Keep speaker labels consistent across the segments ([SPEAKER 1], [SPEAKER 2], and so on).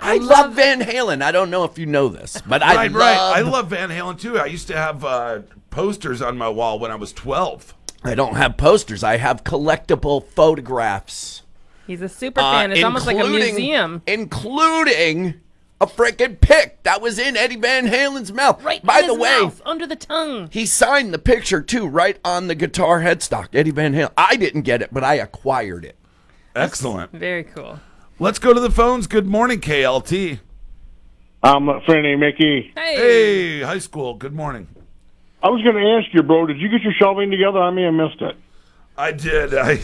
[SPEAKER 1] I love Van Halen. I don't know if you know this, but I
[SPEAKER 2] love Van Halen too. I used to have posters on my wall when I was 12.
[SPEAKER 1] I don't have posters. I have collectible photographs.
[SPEAKER 3] He's a super fan. It's almost like a museum.
[SPEAKER 1] Including a frickin' pic that was in Eddie Van Halen's mouth.
[SPEAKER 3] Right
[SPEAKER 1] By
[SPEAKER 3] in
[SPEAKER 1] the
[SPEAKER 3] his
[SPEAKER 1] way,
[SPEAKER 3] mouth, under the tongue.
[SPEAKER 1] he signed the picture, too, right on the guitar headstock. Eddie Van Halen. I didn't get it, but I acquired it.
[SPEAKER 2] Excellent.
[SPEAKER 3] Very cool.
[SPEAKER 2] Let's go to the phones. Good morning, KLT.
[SPEAKER 4] Franny, Mickey.
[SPEAKER 2] Hey, high school. Good morning.
[SPEAKER 4] I was going to ask you, bro, did you get your shelving together? I may have missed it.
[SPEAKER 2] I did. I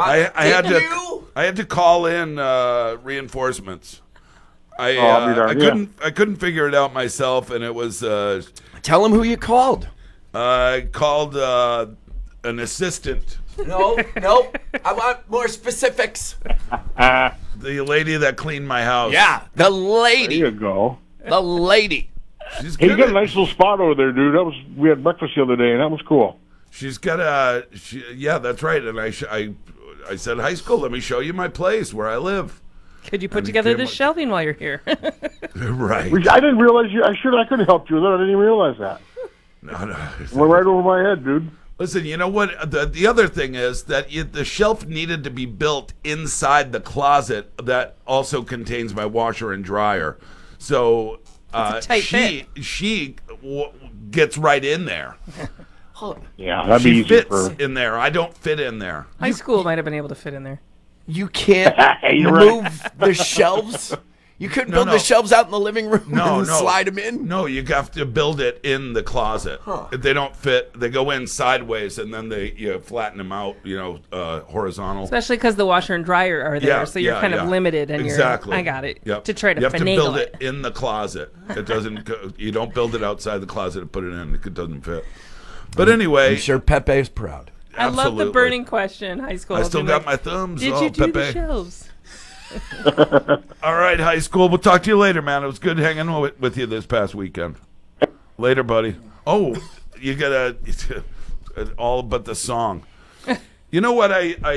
[SPEAKER 2] had to call in reinforcements. I couldn't figure it out myself, and it was.
[SPEAKER 1] Tell him who you called.
[SPEAKER 2] I called an assistant.
[SPEAKER 1] No. I want more specifics.
[SPEAKER 2] The lady that cleaned my house.
[SPEAKER 1] Yeah, the lady.
[SPEAKER 4] There you go.
[SPEAKER 1] The lady.
[SPEAKER 2] She's
[SPEAKER 4] Hey,
[SPEAKER 2] good.
[SPEAKER 4] you got a nice little spot over there, dude. We had breakfast the other day, and that was cool.
[SPEAKER 2] She's got yeah, that's right. And I said, high school, let me show you my place where I live.
[SPEAKER 3] Could you put together this shelving while you're here?
[SPEAKER 2] Right.
[SPEAKER 4] I didn't realize I could have helped you with it. I didn't even realize that.
[SPEAKER 2] No.
[SPEAKER 4] Went right over my head, dude.
[SPEAKER 2] Listen, you know what? The other thing is that the shelf needed to be built inside the closet that also contains my washer and dryer. So she gets right in there.
[SPEAKER 4] Yeah, that'd be
[SPEAKER 2] She
[SPEAKER 4] easy
[SPEAKER 2] fits in there. I don't fit in there.
[SPEAKER 3] High school might have been able to fit in there.
[SPEAKER 1] You can't
[SPEAKER 4] You're
[SPEAKER 1] move the shelves. You couldn't build
[SPEAKER 2] No.
[SPEAKER 1] the shelves out in the living room
[SPEAKER 2] No.
[SPEAKER 1] and slide them in?
[SPEAKER 2] No, you have to build it in the closet. If they don't fit, they go in sideways, and then you flatten them out, horizontal.
[SPEAKER 3] Especially because the washer and dryer are there,
[SPEAKER 2] Yeah,
[SPEAKER 3] so you're kind of limited. And
[SPEAKER 2] exactly.
[SPEAKER 3] I got it.
[SPEAKER 2] Yep.
[SPEAKER 3] To try to
[SPEAKER 2] you have to
[SPEAKER 3] finagle
[SPEAKER 2] build it in the closet. It doesn't. You don't build it outside the closet and put it in. It doesn't fit. But anyway,
[SPEAKER 1] I'm sure Pepe is proud.
[SPEAKER 3] I love the
[SPEAKER 2] absolutely.
[SPEAKER 3] burning question. High school.
[SPEAKER 2] I still
[SPEAKER 3] I'll be
[SPEAKER 2] got
[SPEAKER 3] like,
[SPEAKER 2] my thumbs.
[SPEAKER 3] Did you do
[SPEAKER 2] Pepe.
[SPEAKER 3] the shelves?
[SPEAKER 2] All right, high school. We'll talk to you later, man. It was good hanging with you this past weekend. Later, buddy. Oh, you got all but the song. You know what I